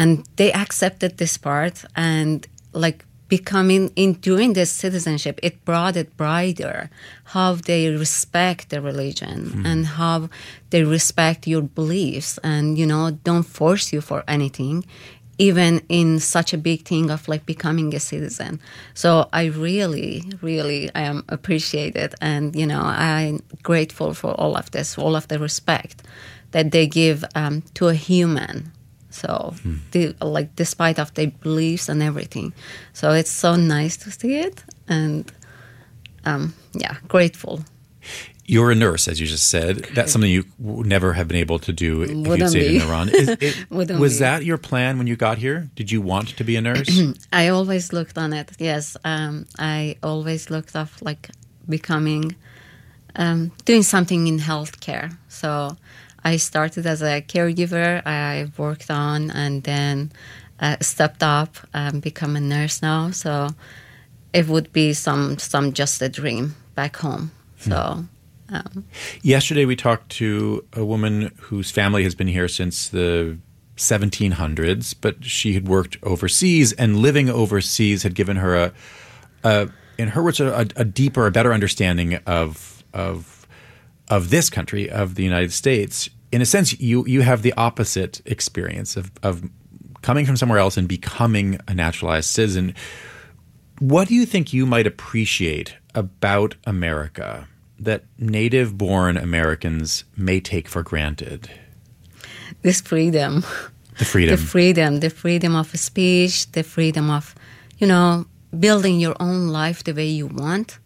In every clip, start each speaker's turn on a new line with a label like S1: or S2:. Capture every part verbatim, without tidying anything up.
S1: And they accepted this part, and like becoming, in doing this citizenship, it brought it brighter, how they respect the religion mm. and how they respect your beliefs and, you know, don't force you for anything, even in such a big thing of like becoming a citizen. So I really, really I am appreciated, and, you know, I'm grateful for all of this, all of the respect that they give um, to a human. So, hmm. the, like, despite of their beliefs and everything. So it's so nice to see it, and, um, yeah, grateful.
S2: You're a nurse, as you just said. That's something you would never have been able to do if
S1: Wouldn't
S2: you'd stayed
S1: be.
S2: in Iran. Is, it, was
S1: be.
S2: that your plan when you got here? Did you want to be a nurse?
S1: I always looked on it, yes. Um, I always looked up, like, becoming, um, doing something in healthcare. So I started as a caregiver. I worked on and then uh, stepped up and become a nurse now. So it would be some some just a dream back home. So um,
S2: yesterday we talked to a woman whose family has been here since the seventeen hundreds, but she had worked overseas, and living overseas had given her a, a in her words, a, a deeper, a better understanding of of of this country, of the United States. In a sense, you you have the opposite experience of, of coming from somewhere else and becoming a naturalized citizen. What do you think you might appreciate about America that native-born Americans may take for granted?
S1: This freedom.
S2: The freedom.
S1: The freedom. The freedom of speech, the freedom of, you know, building your own life the way you want.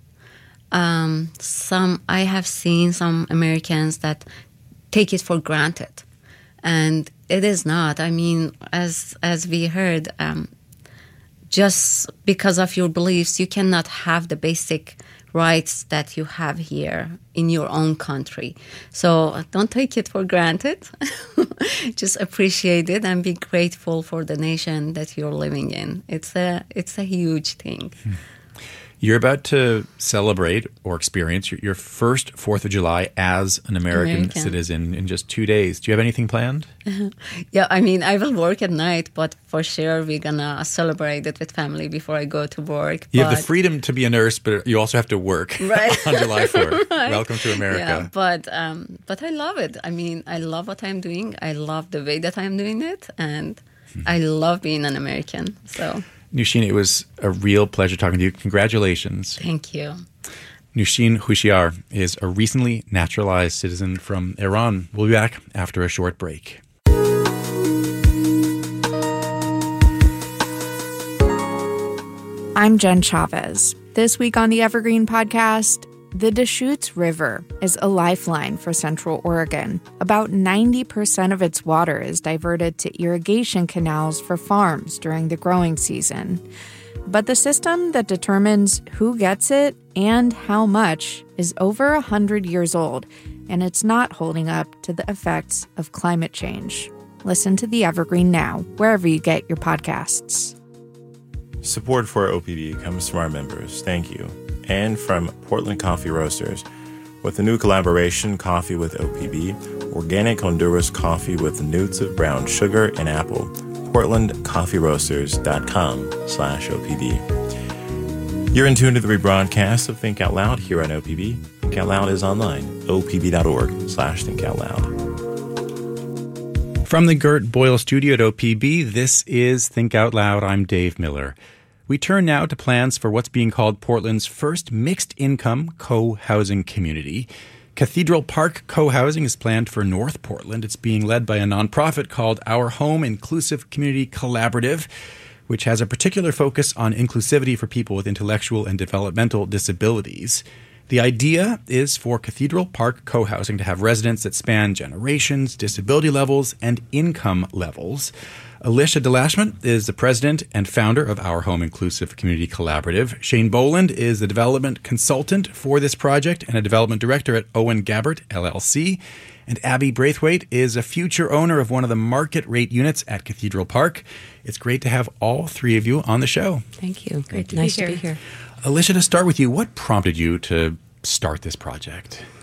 S1: Um, some I have seen some Americans that take it for granted, and it is not. I mean, as as we heard, um, just because of your beliefs, you cannot have the basic rights that you have here in your own country. So don't take it for granted. Just appreciate it and be grateful for the nation that you're living in. It's a it's a huge thing.
S2: Hmm. You're about to celebrate or experience your, your first fourth of July as an American, American citizen in just two days. Do you have anything planned?
S1: Yeah, I mean, I will work at night, but for sure we're going to celebrate it with family before I go to work.
S2: You
S1: but...
S2: have the freedom to be a nurse, but you also have to work
S1: right.
S2: on July fourth.
S1: Right.
S2: Welcome to America.
S1: Yeah, but, um, but I love it. I mean, I love what I'm doing. I love the way that I'm doing it, and hmm. I love being an American, so...
S2: Noushin, it was a real pleasure talking to you. Congratulations.
S1: Thank you.
S2: Noushin Hushiar is a recently naturalized citizen from Iran. We'll be back after a short break.
S3: I'm Jen Chavez. This week on the Evergreen Podcast, the Deschutes River is a lifeline for Central Oregon. About ninety percent of its water is diverted to irrigation canals for farms during the growing season. But the system that determines who gets it and how much is over one hundred years old, and it's not holding up to the effects of climate change. Listen to the Evergreen now, wherever you get your podcasts.
S4: Support for O P B comes from our members. Thank you. And from Portland Coffee Roasters. With the new collaboration, Coffee with O P B, organic Honduras coffee with notes of brown sugar and apple. portland coffee roasters dot com slash O P B. You're in tune to the rebroadcast of Think Out Loud here on O P B. Think Out Loud is online, O P B dot org slash Think Out Loud.
S2: From the Gert Boyle studio at O P B, this is Think Out Loud. I'm Dave Miller. We turn now to plans for what's being called Portland's first mixed-income co-housing community. Cathedral Park Co-Housing is planned for North Portland. It's being led by a nonprofit called Our Home Inclusive Community Collaborative, which has a particular focus on inclusivity for people with intellectual and developmental disabilities. The idea is for Cathedral Park Co-Housing to have residents that span generations, disability levels, and income levels. Alicia DeLashman is the president and founder of Our Home Inclusive Community Collaborative. Shane Boland is the development consultant for this project and a development director at Owen Gabbert, L L C. And Abby Braithwaite is a future owner of one of the market rate units at Cathedral Park. It's great to have all three of you on the show.
S5: Thank you.
S1: Great to
S5: nice
S1: be
S5: to
S1: here.
S5: be here.
S2: Alicia, to start with you, what prompted you to start this project?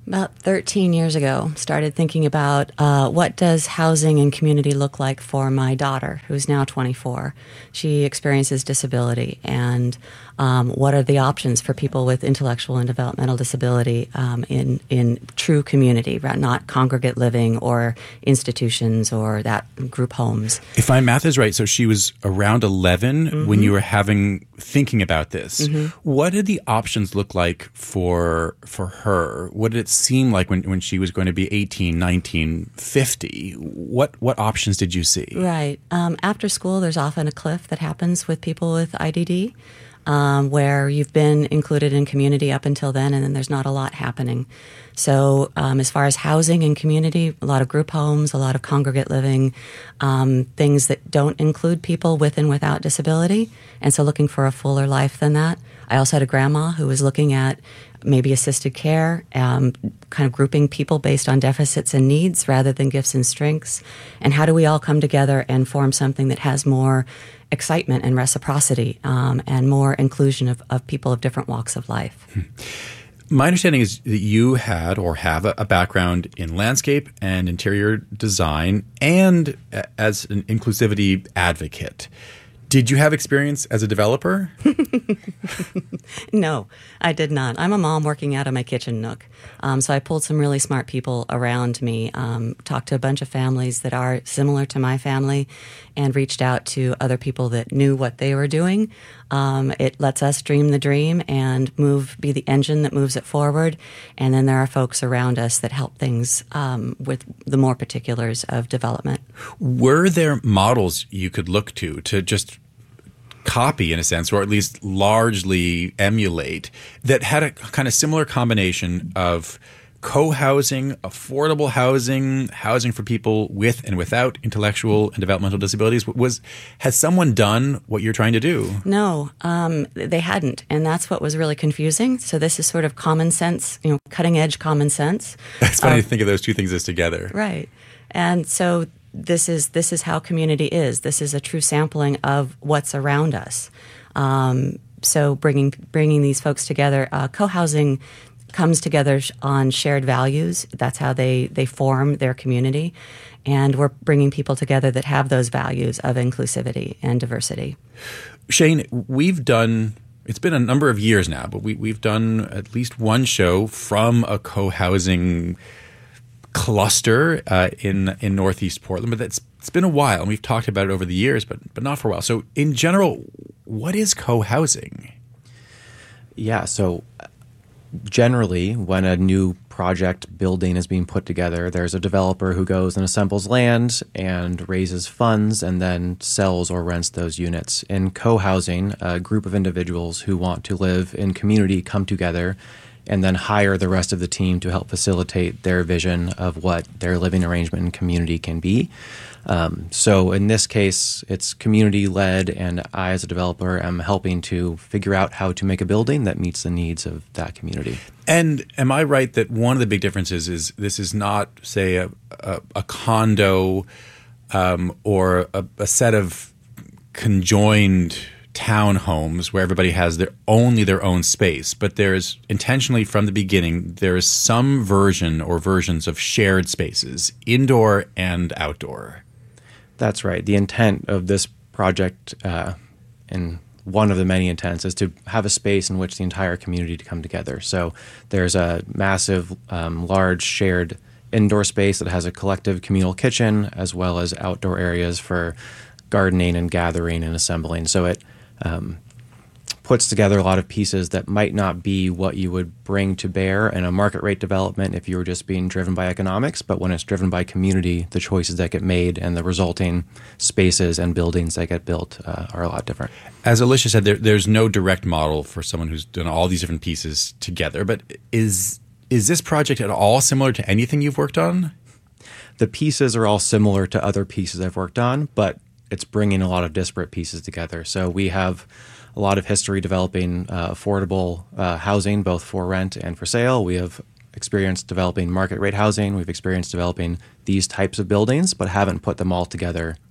S5: About thirteen years ago, started thinking about uh, what does housing and community look like for my daughter, who's now twenty-four. She experiences disability, and um, what are the options for people with intellectual and developmental disability um, in in true community, right? Not congregate living or institutions or that group homes.
S2: If my math is right, so she was around eleven
S5: Mm-hmm.
S2: when you were having thinking about this.
S5: Mm-hmm.
S2: What did the options look like for for her? What did it seem like when, when she was going to be eighteen, nineteen, fifty? What what options did you see?
S5: Right. Um, after school, there's often a cliff that happens with people with I D D, um, where you've been included in community up until then, and then there's not a lot happening. So um, as far as housing and community, a lot of group homes, a lot of congregate living, um, things that don't include people with and without disability, and so looking for a fuller life than that. I also had a grandma who was looking at maybe assisted care, um, kind of grouping people based on deficits and needs rather than gifts and strengths. And how do we all come together and form something that has more excitement and reciprocity um, and more inclusion of, of people of different walks of life?
S2: Hmm. My understanding is that you had or have a, a background in landscape and interior design and a, as an inclusivity advocate. Did you have experience as a developer?
S5: No, I did not. I'm a mom working out of my kitchen nook. Um, so I pulled some really smart people around me, um, talked to a bunch of families that are similar to my family, and reached out to other people that knew what they were doing. Um, it lets us dream the dream and move, be the engine that moves it forward. And then there are folks around us that help things um, with the more particulars of development.
S2: Were there models you could look to to just copy, in a sense, or at least largely emulate, that had a kind of similar combination of co-housing, affordable housing, housing for people with and without intellectual and developmental disabilities? Was has someone done what you're trying to do?
S5: No, um, they hadn't, and that's what was really confusing. So this is sort of common sense, you know, cutting edge common sense.
S2: It's funny
S5: Um,
S2: to think of those two things as together.
S5: Right, and so this is this is how community is. This is a true sampling of what's around us. Um, so bringing bringing these folks together, uh, co-housing comes together on shared values. That's how they, they form their community. And we're bringing people together that have those values of inclusivity and diversity.
S2: Shane, we've done, it's been a number of years now, but we, we've done at least one show from a co-housing cluster uh, in in Northeast Portland, but that's it's been a while, and we've talked about it over the years, but but not for a while. So in general, what is co-housing?
S6: Yeah, so generally, when a new project building is being put together, there's a developer who goes and assembles land and raises funds and then sells or rents those units. In co-housing, a group of individuals who want to live in community come together and then hire the rest of the team to help facilitate their vision of what their living arrangement and community can be. Um, so in this case, it's community-led, and I, as a developer, am helping to figure out how to make a building that meets the needs of that community.
S2: And am I right that one of the big differences is this is not, say, a, a, a condo um, or a, a set of conjoined townhomes where everybody has their only their own space, but there's intentionally from the beginning there is some version or versions of shared spaces, indoor and outdoor.
S6: That's right. The intent of this project, uh, and one of the many intents, is to have a space in which the entire community to come together. So there's a massive, um, large shared indoor space that has a collective communal kitchen, as well as outdoor areas for gardening and gathering and assembling. So it Um, puts together a lot of pieces that might not be what you would bring to bear in a market rate development if you were just being driven by economics. But when it's driven by community, the choices that get made and the resulting spaces and buildings that get built uh, are a lot different.
S2: As Alicia said, there, there's no direct model for someone who's done all these different pieces together. But is is this project at all similar to anything you've worked on?
S6: The pieces are all similar to other pieces I've worked on, but it's bringing a lot of disparate pieces together. So we have a lot of history developing uh, affordable uh, housing, both for rent and for sale. We have experience developing market rate housing. We've experienced developing these types of buildings, but haven't put them all together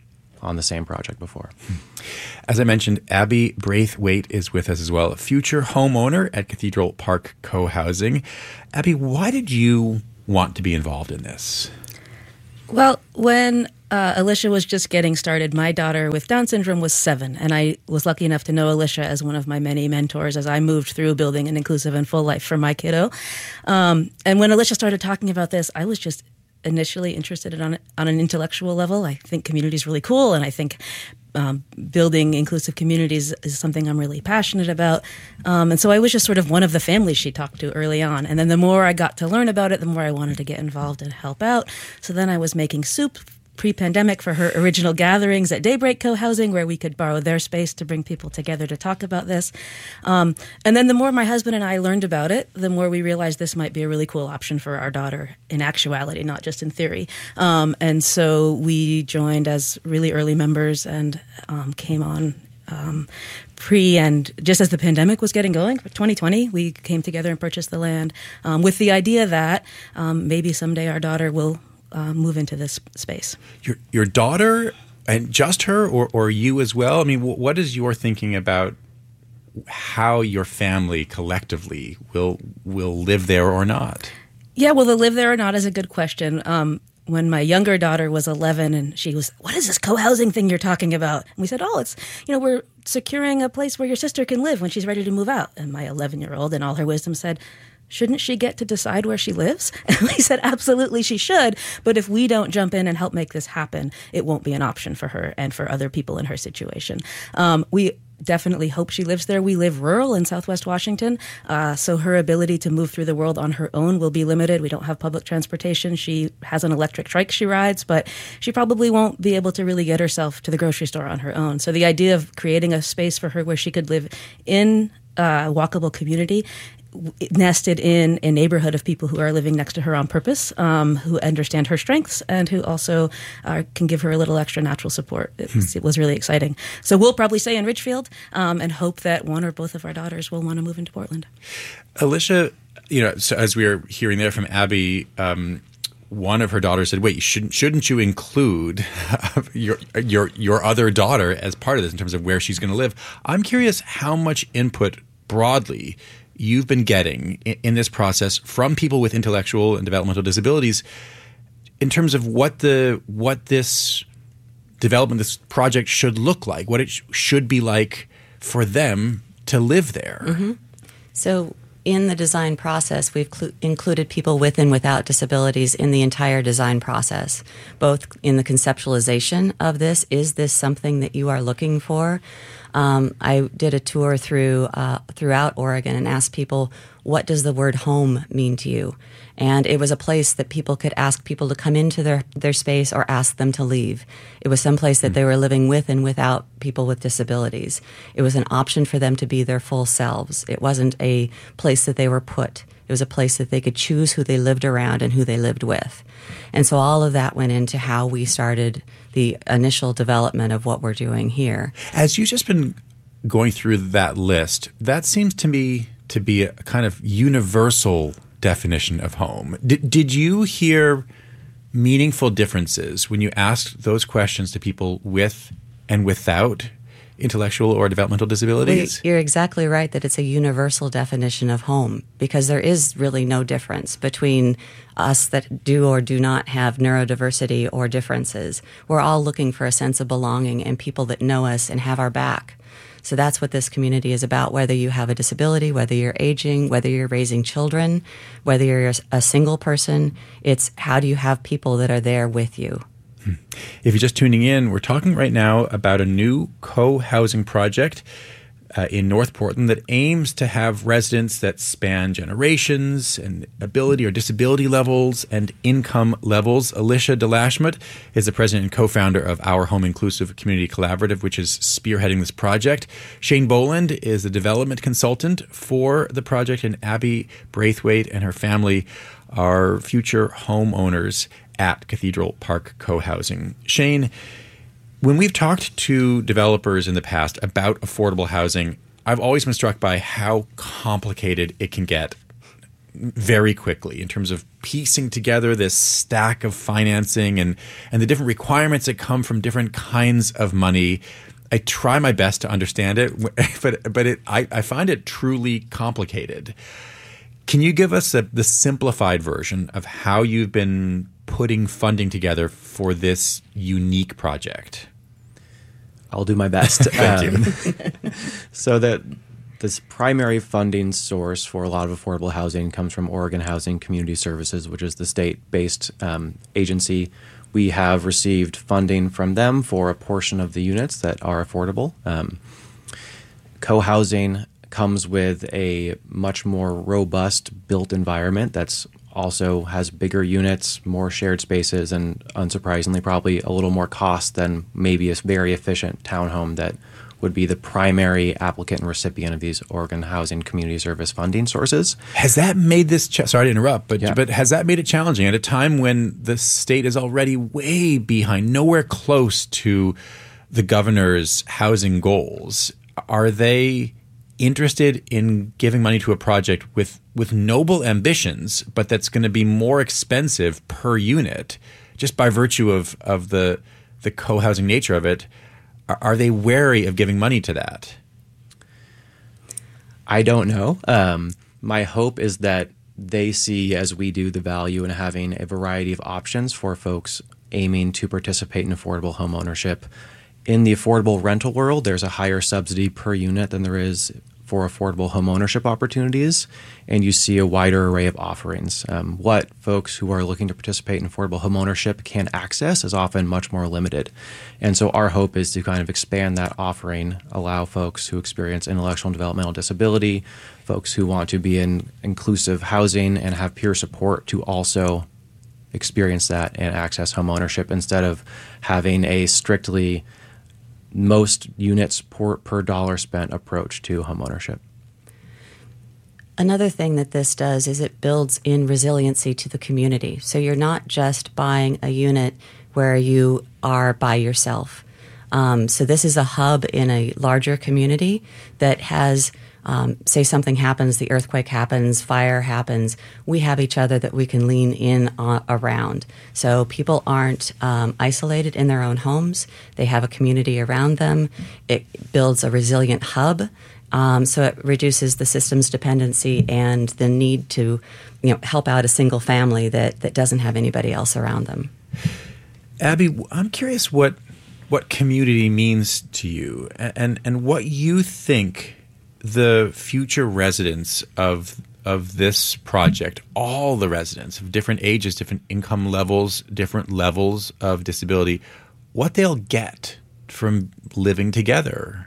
S6: on the same project before.
S2: As I mentioned, Abby Braithwaite is with us as well, a future homeowner at Cathedral Park Co-Housing. Abby, why did you want to be involved in this?
S7: Well, when uh, Alicia was just getting started, my daughter with Down syndrome was seven, and I was lucky enough to know Alicia as one of my many mentors as I moved through building an inclusive and full life for my kiddo. Um, and when Alicia started talking about this, I was just initially interested in on, on an intellectual level. I think community is really cool, and I think um, building inclusive communities is something I'm really passionate about. Um, and so I was just sort of one of the families she talked to early on. And then the more I got to learn about it, the more I wanted to get involved and help out. So then I was making soup pre-pandemic for her original gatherings at Daybreak Co-Housing, where we could borrow their space to bring people together to talk about this. Um, and then the more my husband and I learned about it, the more we realized this might be a really cool option for our daughter in actuality, not just in theory. Um, and so we joined as really early members and um, came on um, pre and just as the pandemic was getting going, twenty twenty, we came together and purchased the land um, with the idea that um, maybe someday our daughter will Uh, move into this space.
S2: Your your daughter, and just her, or, or you as well? I mean, w- what is your thinking about how your family collectively will will live there or not?
S7: Yeah, well, the live there or not is a good question. Um, when my younger daughter was eleven and she was, what is this co-housing thing you're talking about? And we said, oh, it's, you know, we're securing a place where your sister can live when she's ready to move out. And my eleven-year-old, in all her wisdom, said, shouldn't she get to decide where she lives? And we said, absolutely she should. But if we don't jump in and help make this happen, it won't be an option for her and for other people in her situation. Um, we definitely hope she lives there. We live rural in Southwest Washington, uh, so her ability to move through the world on her own will be limited. We don't have public transportation. She has an electric trike she rides, but she probably won't be able to really get herself to the grocery store on her own. So the idea of creating a space for her where she could live in a walkable community nested in a neighborhood of people who are living next to her on purpose, um, who understand her strengths and who also uh, can give her a little extra natural support. It, hmm. it was really exciting. So we'll probably stay in Ridgefield um, and hope that one or both of our daughters will want to move into Portland.
S2: Alicia, you know, so as we were hearing there from Abby, um, one of her daughters said, wait, shouldn't, shouldn't you include your, your, your other daughter as part of this in terms of where she's going to live? I'm curious how much input broadly you've been getting in this process from people with intellectual and developmental disabilities in terms of what the what this development, this project should look like, what it sh- should be like for them to live there.
S5: Mm-hmm. So in the design process, we've cl- included people with and without disabilities in the entire design process, both in the conceptualization of this. Is this something that you are looking for? Um, I did a tour through uh, throughout Oregon and asked people, what does the word home mean to you? And it was a place that people could ask people to come into their, their space or ask them to leave. It was some place that they were living with and without people with disabilities. It was an option for them to be their full selves. It wasn't a place that they were put. It was a place that they could choose who they lived around and who they lived with. And so all of that went into how we started the initial development of what we're doing here.
S2: As you've just been going through that list, that seems to me to be a kind of universal definition of home. Did, did you hear meaningful differences when you asked those questions to people with and without intellectual or developmental disabilities?
S5: Well, you're exactly right that it's a universal definition of home, because there is really no difference between us that do or do not have neurodiversity or differences. We're all looking for a sense of belonging and people that know us and have our back. So that's what this community is about, whether you have a disability, whether you're aging, whether you're raising children, whether you're a single person. It's how do you have people that are there with you?
S2: If you're just tuning in, we're talking right now about a new co-housing project uh, in North Portland that aims to have residents that span generations and ability or disability levels and income levels. Alicia DeLashmutt is the president and co-founder of Our Home Inclusive Community Collaborative, which is spearheading this project. Shane Boland is the development consultant for the project, and Abby Braithwaite and her family are future homeowners at Cathedral Park Co-Housing. Shane, when we've talked to developers in the past about affordable housing, I've always been struck by how complicated it can get very quickly in terms of piecing together this stack of financing and, and the different requirements that come from different kinds of money. I try my best to understand it, but but it, I, I find it truly complicated. Can you give us a, the simplified version of how you've been putting funding together for this unique project?
S6: I'll do my best.
S2: Thank
S6: um,
S2: you.
S6: So that this primary funding source for a lot of affordable housing comes from Oregon Housing Community Services, which is the state-based um, agency. We have received funding from them for a portion of the units that are affordable. Um, co-housing comes with a much more robust built environment that's also has bigger units, more shared spaces, and unsurprisingly probably a little more cost than maybe a very efficient townhome that would be the primary applicant and recipient of these Oregon Housing Community Service funding sources.
S2: Has that made this, ch- sorry to interrupt, but
S6: Yeah.
S2: but has that made it challenging at a time when the state is already way behind, nowhere close to the governor's housing goals? Are they interested in giving money to a project with, with noble ambitions, but that's going to be more expensive per unit just by virtue of, of the, the co-housing nature of it? Are they wary of giving money to that?
S6: I don't know. Um, my hope is that they see, as we do, the value in having a variety of options for folks aiming to participate in affordable home ownership. In the affordable rental world, there's a higher subsidy per unit than there is for affordable home ownership opportunities, and you see a wider array of offerings. Um, what folks who are looking to participate in affordable home ownership can access is often much more limited. And so our hope is to kind of expand that offering, allow folks who experience intellectual and developmental disability, folks who want to be in inclusive housing and have peer support to also experience that and access home ownership instead of having a strictly most units per, per dollar spent approach to homeownership.
S5: Another thing that this does is it builds in resiliency to the community. So you're not just buying a unit where you are by yourself. Um, so this is a hub in a larger community that has, um, say something happens, the earthquake happens, fire happens, we have each other that we can lean in on, around. So people aren't um, isolated in their own homes. They have a community around them. It builds a resilient hub. Um, so it reduces the system's dependency and the need to, you know, help out a single family that, that doesn't have anybody else around them.
S2: Abby, I'm curious what what community means to you and, and, and what you think the future residents of of this project, all the residents of different ages, different income levels, different levels of disability, what they'll get from living together.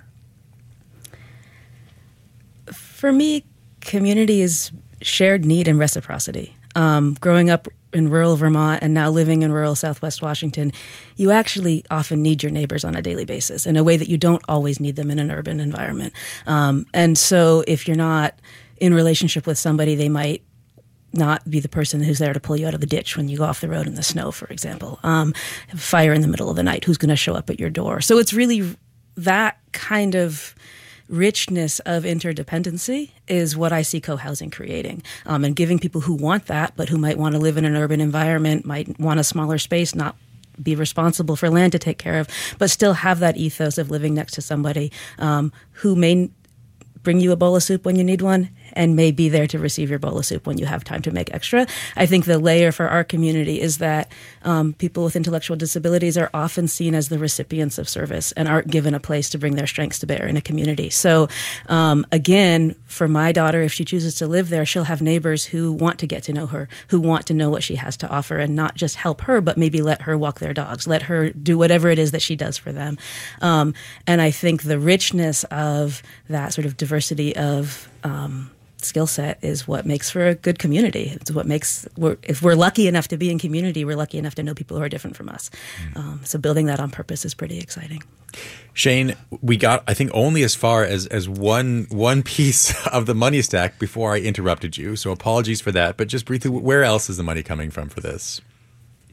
S7: For me, community is shared need and reciprocity. Um, growing up in rural Vermont and now living in rural Southwest Washington, you actually often need your neighbors on a daily basis in a way that you don't always need them in an urban environment. Um, and so if you're not in relationship with somebody, they might not be the person who's there to pull you out of the ditch when you go off the road in the snow, for example. Um, fire in the middle of the night, who's going to show up at your door? So it's really that kind of richness of interdependency is what I see co-housing creating, um, and giving people who want that, but who might want to live in an urban environment, might want a smaller space, not be responsible for land to take care of, but still have that ethos of living next to somebody um, who may bring you a bowl of soup when you need one and may be there to receive your bowl of soup when you have time to make extra. I think the layer for our community is that um, people with intellectual disabilities are often seen as the recipients of service and aren't given a place to bring their strengths to bear in a community. So um, again, for my daughter, if she chooses to live there, she'll have neighbors who want to get to know her, who want to know what she has to offer and not just help her, but maybe let her walk their dogs, let her do whatever it is that she does for them. Um, and I think the richness of that sort of diversity of um, skill set is what makes for a good community. It's what makes, we're, if we're lucky enough to be in community, we're lucky enough to know people who are different from us. Mm. Um, so building that on purpose is pretty exciting.
S2: Shane, we got, I think, only as far as, as one one piece of the money stack before I interrupted you. So apologies for that. But just briefly, where else is the money coming from for this?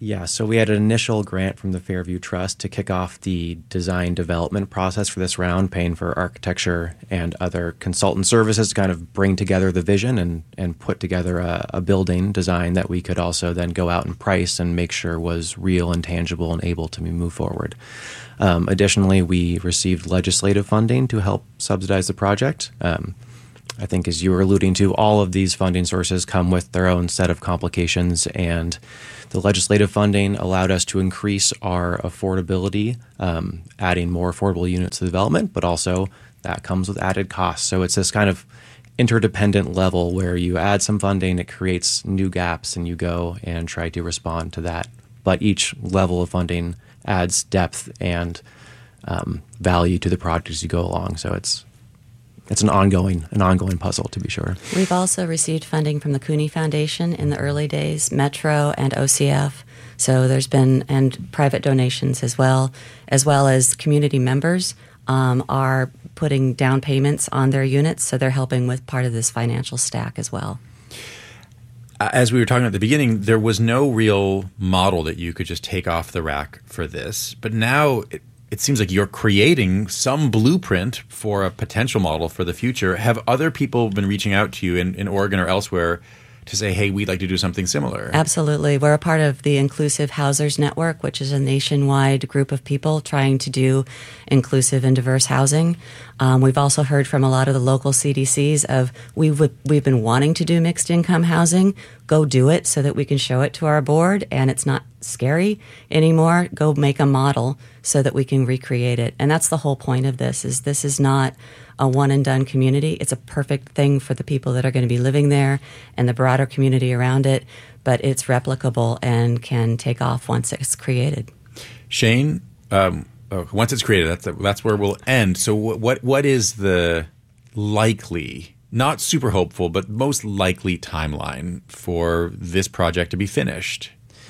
S6: Yeah, so we had an initial grant from the Fairview Trust to kick off the design development process for this round, paying for architecture and other consultant services to kind of bring together the vision and, and put together a, a building design that we could also then go out and price and make sure was real and tangible and able to move forward. Um, additionally, we received legislative funding to help subsidize the project. Um, I think as you were alluding to, all of these funding sources come with their own set of complications, and the legislative funding allowed us to increase our affordability, um, adding more affordable units to development, but also that comes with added costs. So it's this kind of interdependent level where you add some funding, it creates new gaps, and you go and try to respond to that. But each level of funding adds depth and um, value to the project as you go along. So it's It's an ongoing, an ongoing puzzle, to be sure.
S5: We've also received funding from the Cooney Foundation in the early days, Metro and O C F. So there's been, and private donations as well, as well as community members um, are putting down payments on their units. So they're helping with part of this financial stack as well.
S2: As we were talking at the beginning, there was no real model that you could just take off the rack for this. But now it, it seems like you're creating some blueprint for a potential model for the future. Have other people been reaching out to you in, in Oregon or elsewhere to say, hey, we'd like to do something similar?
S5: Absolutely. We're a part of the Inclusive Housers Network, which is a nationwide group of people trying to do inclusive and diverse housing. Um, we've also heard from a lot of the local C D Cs of, we've, we've been wanting to do mixed income housing. Go do it so that we can show it to our board and it's not scary anymore. Go make a model so that we can recreate it. And that's the whole point of this, is this is not a one-and-done community. It's a perfect thing for the people that are going to be living there and the broader community around it, but it's replicable and can take off once it's created.
S2: Shane, um, oh, once it's created, that's that's where we'll end. So what what is the likely, not super hopeful, but most likely timeline for this project to be finished?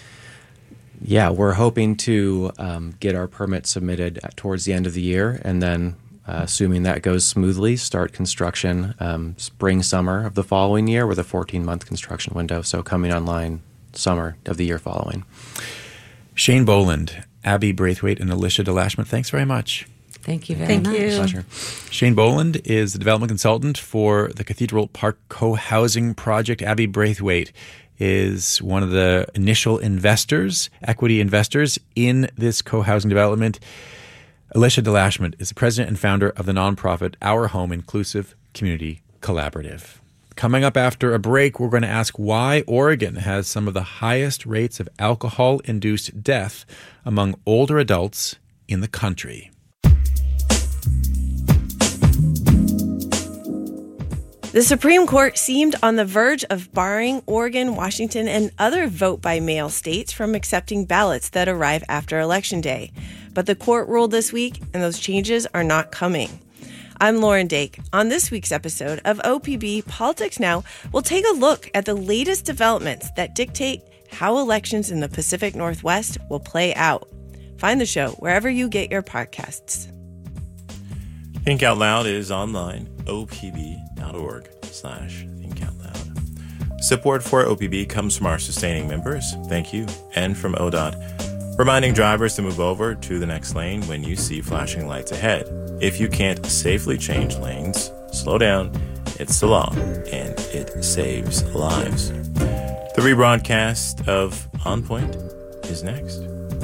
S6: Yeah, we're hoping to um, get our permit submitted towards the end of the year, and then Uh, assuming that goes smoothly, start construction um, spring, summer of the following year with a fourteen-month construction window, so coming online summer of the year following.
S2: Shane Boland, Abby Braithwaite, and Alicia DeLashman, thanks very much.
S5: Thank you very
S7: Thank
S5: much.
S7: you.
S6: Pleasure.
S2: Shane Boland is the development consultant for the Cathedral Park Co-Housing Project. Abby Braithwaite is one of the initial investors, equity investors in this co-housing development. Alicia DeLashman is the president and founder of the nonprofit Our Home Inclusive Community Collaborative. Coming up after a break, we're going to ask why Oregon has some of the highest rates of alcohol-induced death among older adults in the country.
S8: The Supreme Court seemed on the verge of barring Oregon, Washington, and other vote-by-mail states from accepting ballots that arrive after Election Day. But the court ruled this week, and those changes are not coming. I'm Lauren Dake. On this week's episode of O P B Politics Now, we'll take a look at the latest developments that dictate how elections in the Pacific Northwest will play out. Find the show wherever you get your podcasts.
S4: Think Out Loud is online, opb.org slash Think Out Loud. Support for O P B comes from our sustaining members. Thank you. And from O D O T, reminding drivers to move over to the next lane when you see flashing lights ahead. If you can't safely change lanes, slow down. It's the law, and it saves lives. The rebroadcast of On Point is next.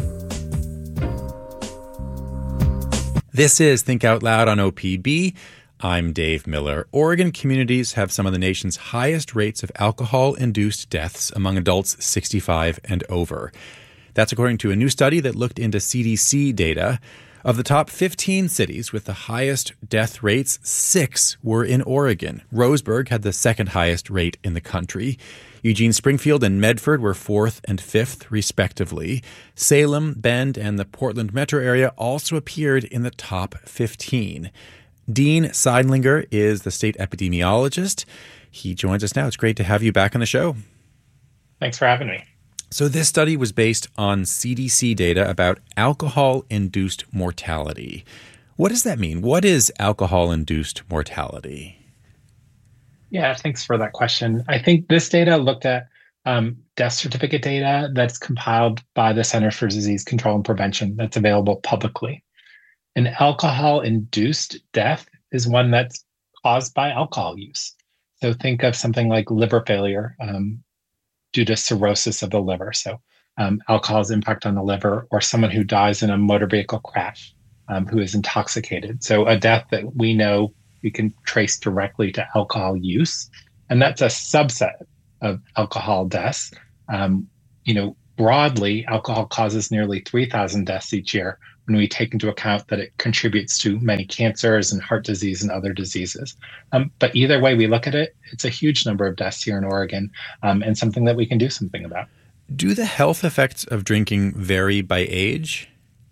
S2: This is Think Out Loud on O P B. I'm Dave Miller. Oregon communities have some of the nation's highest rates of alcohol-induced deaths among adults sixty-five and over. That's according to a new study that looked into C D C data. Of the top fifteen cities with the highest death rates, six were in Oregon. Roseburg had the second highest rate in the country. Eugene, Springfield, and Medford were fourth and fifth, respectively. Salem, Bend, and the Portland metro area also appeared in the top fifteen. Dean Seidlinger is the state epidemiologist. He joins us now. It's great to have you back on the show.
S9: Thanks for having me.
S2: So this study was based on C D C data about alcohol-induced mortality. What does that mean? What is alcohol-induced mortality?
S9: Yeah, thanks for that question. I think this data looked at um, death certificate data that's compiled by the Centers for Disease Control and Prevention that's available publicly. An alcohol-induced death is one that's caused by alcohol use. So think of something like liver failure um, due to cirrhosis of the liver. So um, alcohol's impact on the liver, or someone who dies in a motor vehicle crash um, who is intoxicated. So a death that we know we can trace directly to alcohol use. And that's a subset of alcohol deaths. Um, you know, broadly, alcohol causes nearly three thousand deaths each year when we take into account that it contributes to many cancers and heart disease and other diseases. Um, but either way we look at it, it's a huge number of deaths here in Oregon, um, and something that we can do something about.
S2: Do the health effects of drinking vary by age?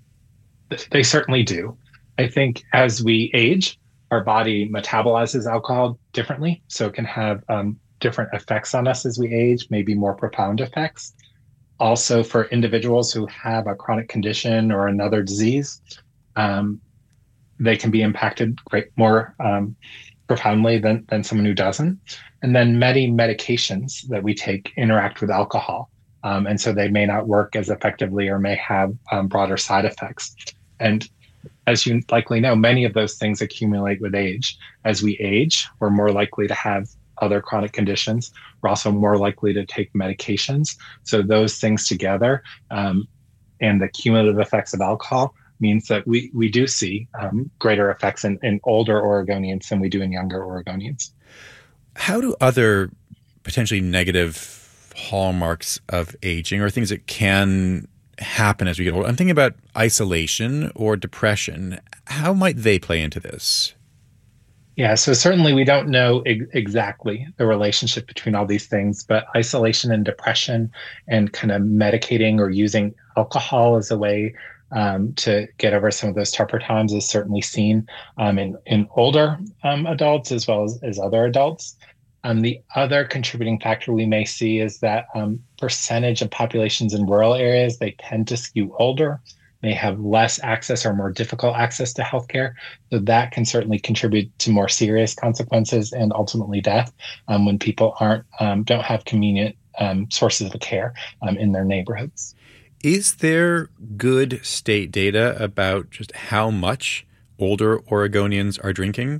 S9: They certainly do. I think as we age, our body metabolizes alcohol differently, so it can have um, different effects on us as we age, maybe more profound effects. Also, for individuals who have a chronic condition or another disease, um, they can be impacted great more um, profoundly than, than someone who doesn't. And then many medications that we take interact with alcohol. Um, and so they may not work as effectively or may have um, broader side effects. And as you likely know, many of those things accumulate with age. As we age, we're more likely to have other chronic conditions. We're also more likely to take medications. So those things together um, and the cumulative effects of alcohol means that we, we do see um, greater effects in, in older Oregonians than we do in younger Oregonians.
S2: How do other potentially negative hallmarks of aging, or things that can happen as we get older, I'm thinking about isolation or depression. How might they play into this?
S9: Yeah, so certainly we don't know ex- exactly the relationship between all these things, but isolation and depression and kind of medicating or using alcohol as a way um, to get over some of those tougher times is certainly seen um, in, in older um, adults as well as, as other adults. Um, the other contributing factor we may see is that um, percentage of populations in rural areas, they tend to skew older, may have less access or more difficult access to healthcare. So that can certainly contribute to more serious consequences and ultimately death um, when people aren't um, don't have convenient um, sources of care um, in their neighborhoods.
S2: Is there good state data about just how much older Oregonians are drinking?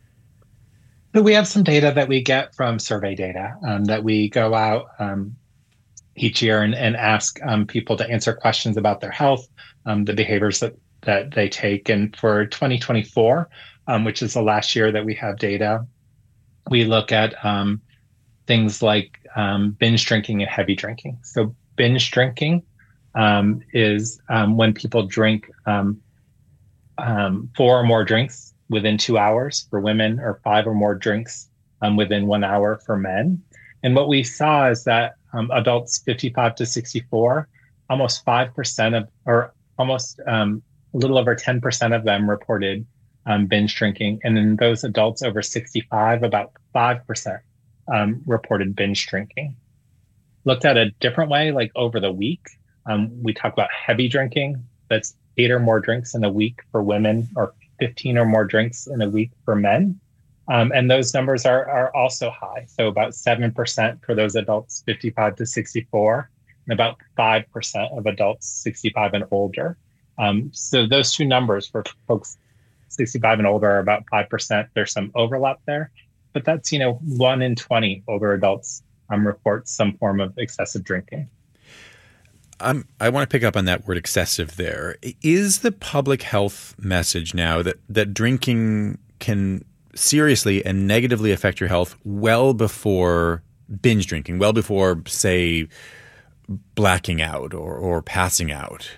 S9: So we have some data that we get from survey data um, that we go out um, each year and, and ask um, people to answer questions about their health, um, the behaviors that, that they take. And for twenty twenty-four, um, which is the last year that we have data, we look at um, things like um, binge drinking and heavy drinking. So binge drinking um, is um, when people drink um, um, four or more drinks within two hours for women, or five or more drinks um, within one hour for men. And what we saw is that um, adults fifty-five to sixty-four, almost five percent of, or almost um, a little over ten percent of them reported um, binge drinking. And in those adults over sixty-five, about five percent um, reported binge drinking. Looked at a different way, like over the week, um, we talk about heavy drinking. That's eight or more drinks in a week for women, or fifteen or more drinks in a week for men. Um, and those numbers are, are also high. So about seven percent for those adults fifty-five to sixty-four, and about five percent of adults sixty-five and older. Um, so those two numbers for folks sixty-five and older are about five percent. There's some overlap there, but that's, you know, one in twenty older adults um, report some form of excessive drinking.
S2: Um, I want to pick up on that word excessive there. Is the public health message now that, that drinking can seriously and negatively affect your health well before binge drinking, well before, say, blacking out or, or passing out?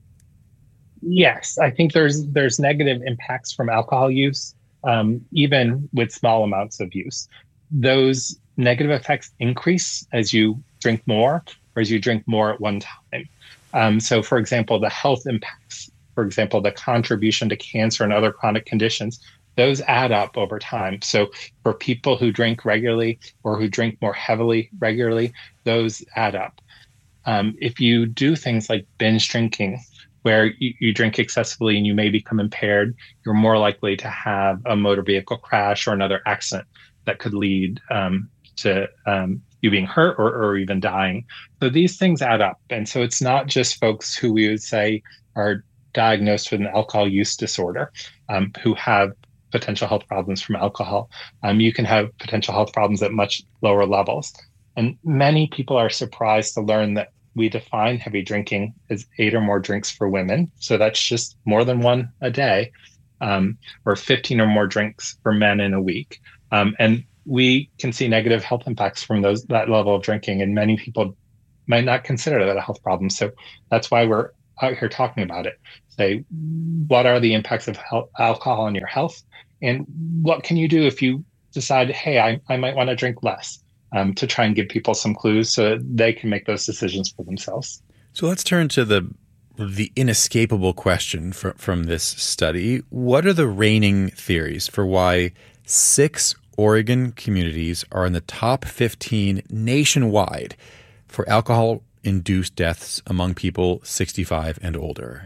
S9: Yes, I think there's there's negative impacts from alcohol use, um, even with small amounts of use. Those negative effects increase as you drink more, or as you drink more at one time. Um, so, for example, the health impacts, for example, the contribution to cancer and other chronic conditions, those add up over time. So for people who drink regularly or who drink more heavily regularly, those add up. Um, if you do things like binge drinking, where you, you drink excessively and you may become impaired, you're more likely to have a motor vehicle crash or another accident that could lead um, to um, you being hurt or, or even dying. So these things add up. And so it's not just folks who we would say are diagnosed with an alcohol use disorder um, who have potential health problems from alcohol. Um, you can have potential health problems at much lower levels. And many people are surprised to learn that we define heavy drinking as eight or more drinks for women. So that's just more than one a day, um, or fifteen or more drinks for men in a week. Um, and we can see negative health impacts from those that level of drinking. And many people might not consider that a health problem. So that's why we're out here talking about it. Say, what are the impacts of health, alcohol on your health? And what can you do if you decide, hey, I, I might want to drink less, um, to try and give people some clues so that they can make those decisions for themselves.
S2: So let's turn to the the inescapable question from, from this study. What are the reigning theories for why six Oregon communities are in the top fifteen nationwide for alcohol-induced deaths among people sixty-five and older?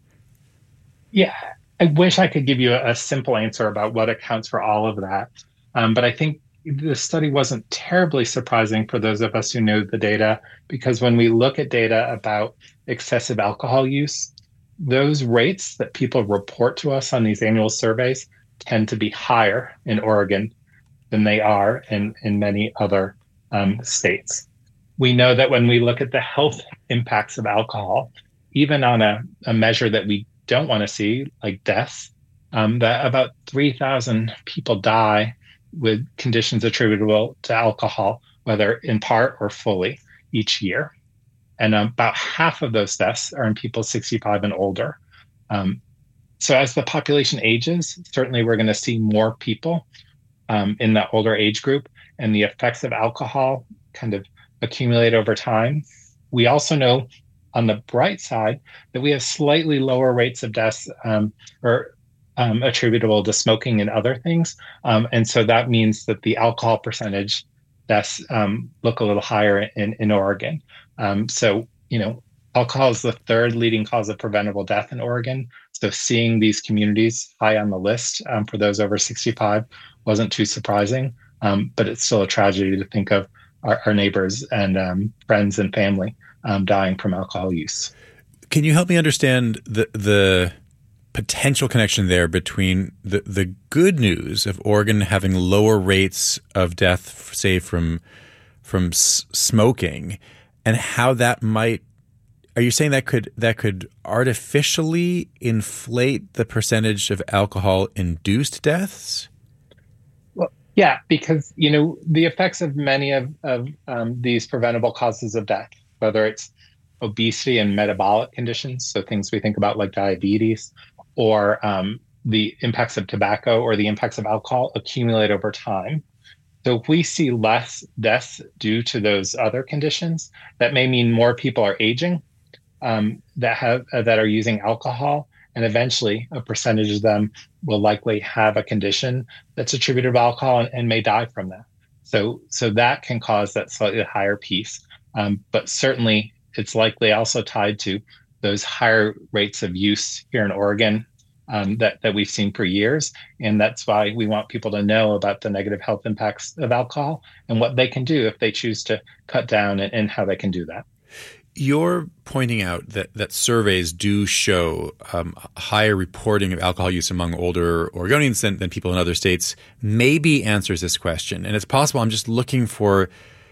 S9: Yeah, I wish I could give you a, a simple answer about what accounts for all of that. Um, but I think the study wasn't terribly surprising for those of us who know the data, because when we look at data about excessive alcohol use, those rates that people report to us on these annual surveys tend to be higher in Oregon than they are in, in many other um, states. We know that when we look at the health impacts of alcohol, even on a, a measure that we don't want to see, like deaths, um, that about three thousand people die with conditions attributable to alcohol, whether in part or fully, each year. And about half of those deaths are in people sixty-five and older. Um, so as the population ages, certainly we're going to see more people um, in that older age group, and the effects of alcohol kind of accumulate over time. We also know on the bright side that we have slightly lower rates of deaths um, or um, attributable to smoking and other things. Um, and so that means that the alcohol percentage deaths um, look a little higher in, in Oregon. Um, so, you know, alcohol is the third leading cause of preventable death in Oregon. So seeing these communities high on the list um, for those over sixty-five wasn't too surprising, um, but it's still a tragedy to think of our, our neighbors and um, friends and family um, dying from alcohol use.
S2: Can you help me understand the the potential connection there between the, the good news of Oregon having lower rates of death, say, from from s- smoking, and how that might, are you saying that could that could artificially inflate the percentage of alcohol-induced deaths?
S9: Well, yeah, because, you know, the effects of many of, of um, these preventable causes of death, whether it's obesity and metabolic conditions, so things we think about like diabetes, or um, the impacts of tobacco or the impacts of alcohol, accumulate over time. So if we see less deaths due to those other conditions, that may mean more people are aging um, that have uh, that are using alcohol, and eventually a percentage of them will likely have a condition that's attributed to alcohol and, and may die from that. So, so that can cause that slightly higher piece, um, but certainly it's likely also tied to those higher rates of use here in Oregon um, that, that we've seen for years. And that's why we want people to know about the negative health impacts of alcohol and what they can do if they choose to cut down, and, and how they can do that.
S2: You're pointing out that, that surveys do show um, higher reporting of alcohol use among older Oregonians than, than people in other states. Maybe answers this question. And it's possible I'm just looking for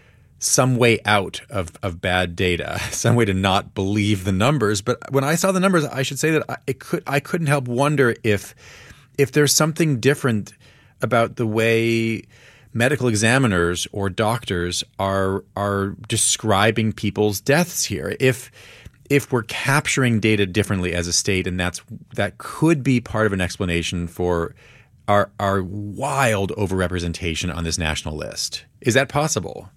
S2: some way out of, of bad data, some way to not believe the numbers. But when I saw the numbers, I should say that I, it could, I couldn't help wonder if if there's something different about the way medical examiners or doctors are are describing people's deaths here. If if we're capturing data differently as a state, and that's that could be part of an explanation for our our wild overrepresentation on this national list. Is that possible?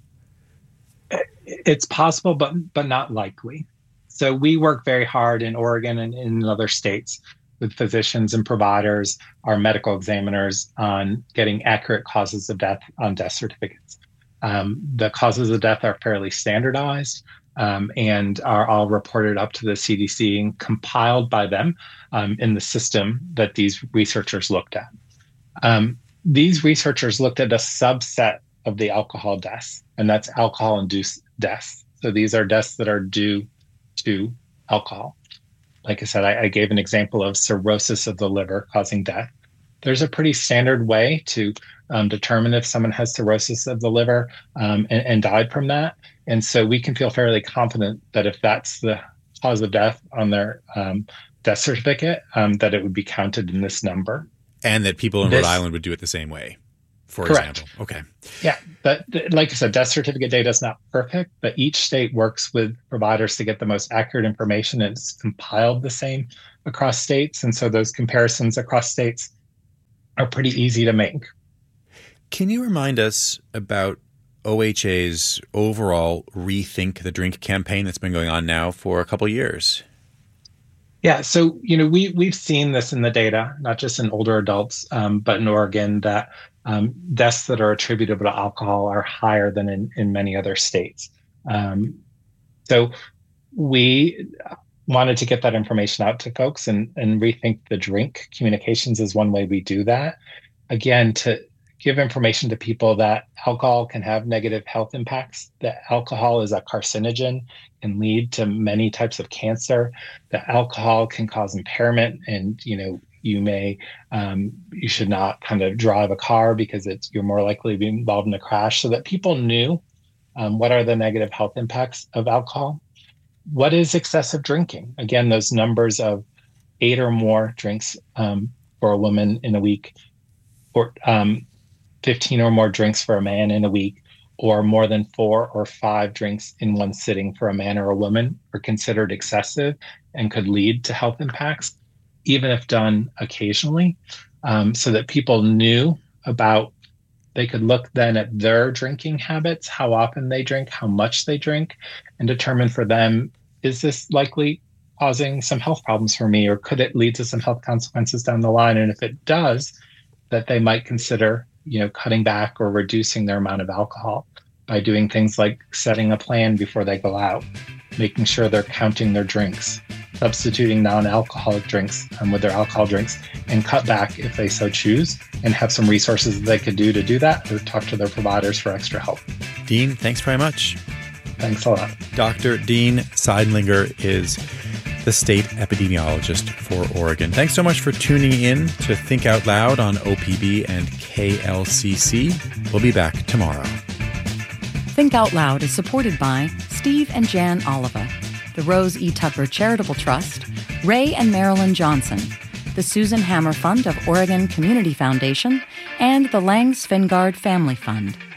S9: It's possible, but but not likely. So we work very hard in Oregon and in other states with physicians and providers, our medical examiners, on getting accurate causes of death on death certificates. Um, the causes of death are fairly standardized um, and are all reported up to the C D C and compiled by them um, in the system that these researchers looked at. Um, these researchers looked at a subset of the alcohol deaths, and that's alcohol-induced deaths. So these are deaths that are due to alcohol. Like I said, I, I gave an example of cirrhosis of the liver causing death. There's a pretty standard way to um, determine if someone has cirrhosis of the liver um, and, and died from that. And so we can feel fairly confident that if that's the cause of death on their um, death certificate, um, that it would be counted in this number.
S2: And that people in
S9: This-
S2: Rhode Island would do it the same way, for
S9: Correct.
S2: example. Okay.
S9: Yeah, but th- like I said, death certificate data is not perfect, but each state works with providers to get the most accurate information, and it's compiled the same across states. And so those comparisons across states are pretty easy to make.
S2: Can you remind us about O H A's overall Rethink the Drink campaign that's been going on now for a couple of years?
S9: Yeah, so you know we we've seen this in the data, not just in older adults, um, but in Oregon, that um, deaths that are attributable to alcohol are higher than in, in many other states. Um, so we wanted to get that information out to folks, and, and Rethink the Drink communications is one way we do that. Again, to give information to people that alcohol can have negative health impacts, that alcohol is a carcinogen, can lead to many types of cancer, that alcohol can cause impairment, and you know you may um, you should not kind of drive a car because it's you're more likely to be involved in a crash, so that people knew um, what are the negative health impacts of alcohol. What is excessive drinking? Again, those numbers of eight or more drinks um, for a woman in a week, or um, fifteen or more drinks for a man in a week, or more than four or five drinks in one sitting for a man or a woman are considered excessive and could lead to health impacts, even if done occasionally, um, so that people knew about, they could look then at their drinking habits, how often they drink, how much they drink, and determine for them, is this likely causing some health problems for me, or could it lead to some health consequences down the line? And if it does, that they might consider you know, cutting back or reducing their amount of alcohol by doing things like setting a plan before they go out, making sure they're counting their drinks, substituting non-alcoholic drinks um, with their alcohol drinks, and cut back if they so choose, and have some resources that they could do to do that, or talk to their providers for extra help.
S2: Dean, thanks very much.
S9: Thanks a lot.
S2: Doctor Dean Seidlinger is the state epidemiologist for Oregon. Thanks so much for tuning in to Think Out Loud on O P B and K L C C. We'll be back tomorrow.
S10: Think Out Loud is supported by Steve and Jan Oliva, the Rose E. Tupper Charitable Trust, Ray and Marilyn Johnson, the Susan Hammer Fund of Oregon Community Foundation, and the Lang Svingard Family Fund.